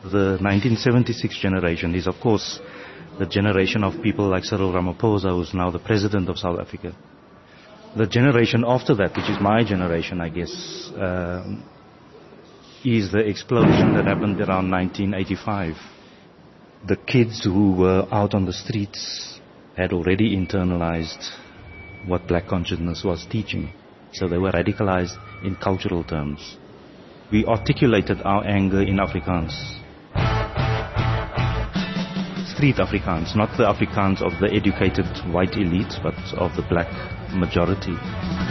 The 1976 generation is, of course, the generation of people like Cyril Ramaphosa, who's now the president of South Africa. The generation after that, which is my generation, I guess, is the explosion that happened around 1985. The kids who were out on the streets had already internalized what black consciousness was teaching. So they were radicalized in cultural terms. We articulated our anger in Afrikaans. Street Afrikaans, not the Afrikaans of the educated white elite, but of the black majority.